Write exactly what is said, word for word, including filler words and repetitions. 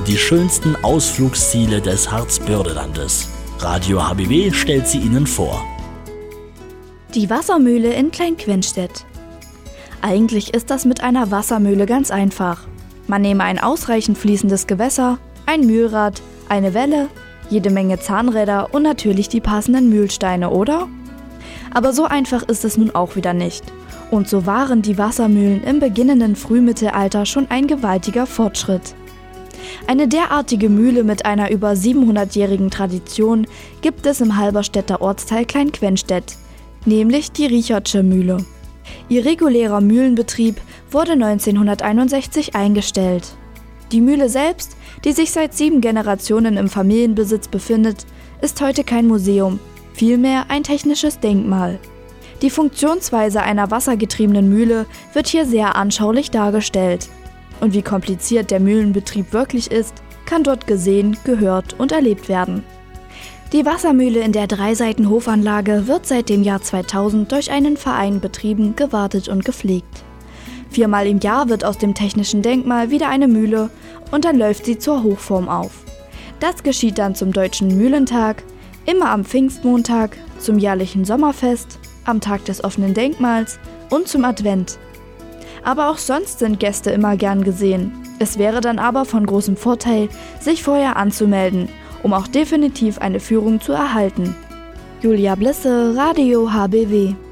die schönsten Ausflugsziele des Harzbördelandes. Radio H B W stellt sie Ihnen vor. Die Wassermühle in Klein-Quenstedt. Eigentlich ist das mit einer Wassermühle ganz einfach. Man nehme ein ausreichend fließendes Gewässer, ein Mühlrad, eine Welle, jede Menge Zahnräder und natürlich die passenden Mühlsteine, oder? Aber so einfach ist es nun auch wieder nicht. Und so waren die Wassermühlen im beginnenden Frühmittelalter schon ein gewaltiger Fortschritt. Eine derartige Mühle mit einer über siebenhundertjährigen Tradition gibt es im Halberstädter Ortsteil Klein-Quenstedt, nämlich die Richardsche Mühle. Ihr regulärer Mühlenbetrieb wurde neunzehnhunderteinundsechzig eingestellt. Die Mühle selbst, die sich seit sieben Generationen im Familienbesitz befindet, ist heute kein Museum, vielmehr ein technisches Denkmal. Die Funktionsweise einer wassergetriebenen Mühle wird hier sehr anschaulich dargestellt. Und wie kompliziert der Mühlenbetrieb wirklich ist, kann dort gesehen, gehört und erlebt werden. Die Wassermühle in der Dreiseiten-Hofanlage wird seit dem Jahr zweitausend durch einen Verein betrieben, gewartet und gepflegt. Viermal im Jahr wird aus dem technischen Denkmal wieder eine Mühle und dann läuft sie zur Hochform auf. Das geschieht dann zum Deutschen Mühlentag, immer am Pfingstmontag, zum jährlichen Sommerfest, am Tag des offenen Denkmals und zum Advent. Aber auch sonst sind Gäste immer gern gesehen. Es wäre dann aber von großem Vorteil, sich vorher anzumelden, um auch definitiv eine Führung zu erhalten. Julia Blisse, Radio H B W.